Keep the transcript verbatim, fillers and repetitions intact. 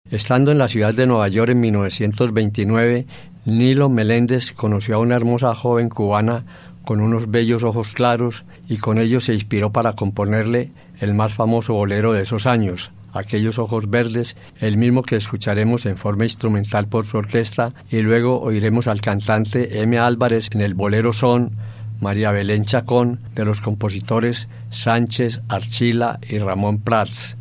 Estando en la ciudad de Nueva York en mil novecientos veintinueve, Nilo Meléndez conoció a una hermosa joven cubana con unos bellos ojos claros y con ellos se inspiró para componerle el más famoso bolero de esos años, Aquellos ojos verdes, el mismo que escucharemos en forma instrumental por su orquesta, y luego oiremos al cantante M. Álvarez en el bolero son María Belén Chacón, de los compositores Sánchez, Archila y Ramón Prats.